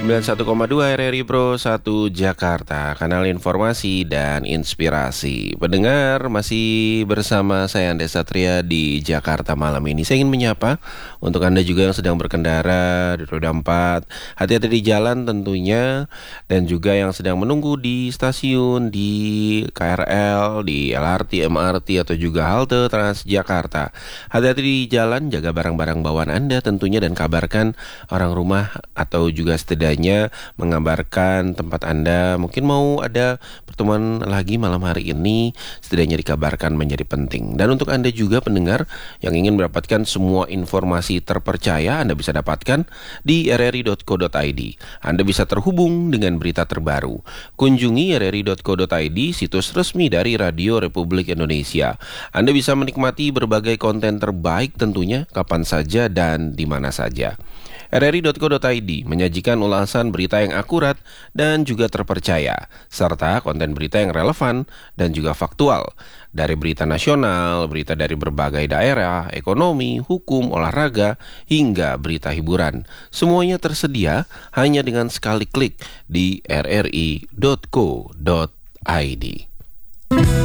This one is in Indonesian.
91,2 RRI Pro 1 Jakarta, kanal informasi dan inspirasi. Pendengar, masih bersama saya Ande Satria di Jakarta malam ini. Saya ingin menyapa untuk Anda juga yang sedang berkendara di roda 4. Hati-hati di jalan tentunya, dan juga yang sedang menunggu di stasiun, di KRL, di LRT, MRT atau juga halte Transjakarta. Hati-hati di jalan, jaga barang-barang bawaan Anda tentunya, dan kabarkan orang rumah atau juga setidaknya mengabarkan tempat Anda mungkin mau ada pertemuan lagi malam hari ini, setidaknya dikabarkan menjadi penting. Dan untuk Anda juga pendengar yang ingin mendapatkan semua informasi terpercaya, Anda bisa dapatkan di rri.co.id. Anda bisa terhubung dengan berita terbaru. Kunjungi rri.co.id, situs resmi dari Radio Republik Indonesia. Anda bisa menikmati berbagai konten terbaik tentunya kapan saja dan di mana saja. rri.co.id menyajikan ulasan berita yang akurat dan juga terpercaya, serta konten berita yang relevan dan juga faktual. Dari berita nasional, berita dari berbagai daerah, ekonomi, hukum, olahraga, hingga berita hiburan. Semuanya tersedia hanya dengan sekali klik di rri.co.id.